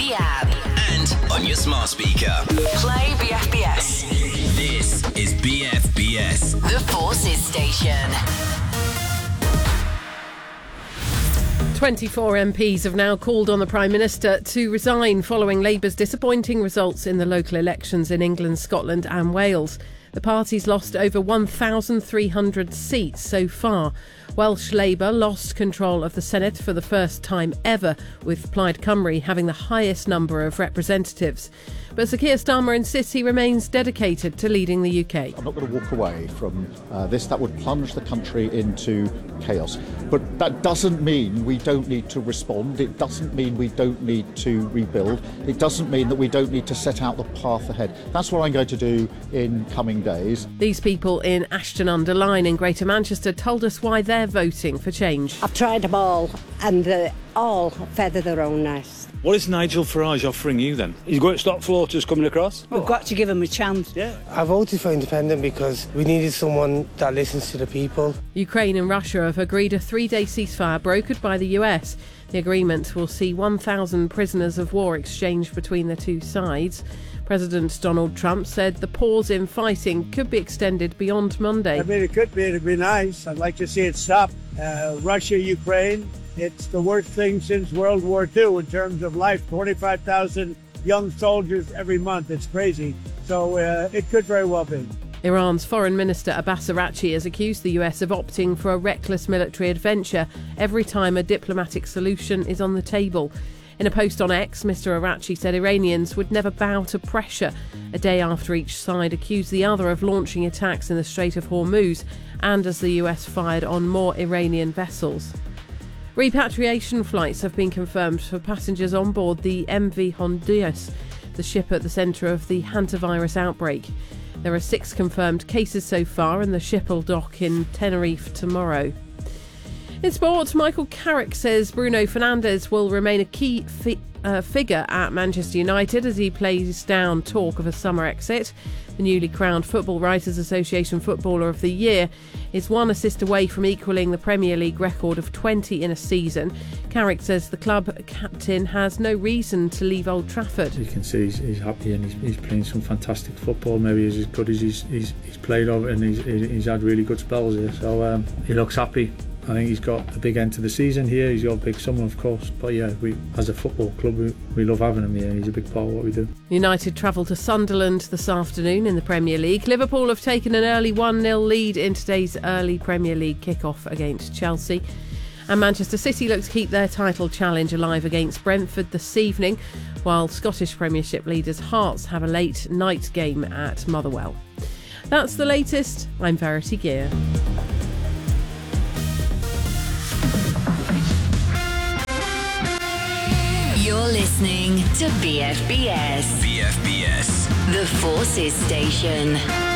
the app. And on your smart speaker. Play BFBS. This is BFBS. The Forces Station. 24 MPs have now called on the Prime Minister to resign following Labour's disappointing results in the local elections in England, Scotland and Wales. The party's lost over 1,300 seats so far. Welsh Labour lost control of the Senate for the first time ever, with Plaid Cymru having the highest number of representatives. But Sir Keir Starmer insists he remains dedicated to leading the UK. I'm not going to walk away from this. That would plunge the country into chaos. But that doesn't mean we don't need to respond. It doesn't mean we don't need to rebuild. It doesn't mean that we don't need to set out the path ahead. That's what I'm going to do in coming days. These people in Ashton-under-Lyne in Greater Manchester told us why they're voting for change. I've tried them all and they all feather their own nest. What is Nigel Farage offering you then? He's going to stop floaters coming across? We've got to give him a chance. Yeah. I voted for independent because we needed someone that listens to the people. Ukraine and Russia have agreed a 3-day ceasefire brokered by the US. The agreement will see 1,000 prisoners of war exchanged between the two sides. President Donald Trump said the pause in fighting could be extended beyond Monday. I mean, it could be. It'd be nice. I'd like to see it stop. Russia, Ukraine, it's the worst thing since World War II in terms of life. 25,000 young soldiers every month. It's crazy. So it could very well be. Iran's Foreign Minister Abbas Araghchi has accused the US of opting for a reckless military adventure every time a diplomatic solution is on the table. In a post on X, Mr Araghchi said Iranians would never bow to pressure, a day after each side accused the other of launching attacks in the Strait of Hormuz and as the US fired on more Iranian vessels. Repatriation flights have been confirmed for passengers on board the MV Honduras, the ship at the centre of the hantavirus outbreak. There are 6 confirmed cases so far and the ship will dock in Tenerife tomorrow. In sport, Michael Carrick says Bruno Fernandes will remain a key figure at Manchester United as he plays down talk of a summer exit. The newly crowned Football Writers Association Footballer of the Year is 1 assist away from equalling the Premier League record of 20 in a season. Carrick says the club captain has no reason to leave Old Trafford. You can see he's happy and he's playing some fantastic football, maybe as good as he's played of, and he's had really good spells here, so he looks happy. I think he's got a big end to the season here. He's got a big summer, of course. But yeah, as a football club, we love having him here. He's a big part of what we do. United travel to Sunderland this afternoon in the Premier League. Liverpool have taken an early 1-0 lead in today's early Premier League kick-off against Chelsea. And Manchester City look to keep their title challenge alive against Brentford this evening, while Scottish Premiership leaders Hearts have a late night game at Motherwell. That's the latest. I'm Verity Gear. You're listening to BFBS. BFBS. The Forces Station.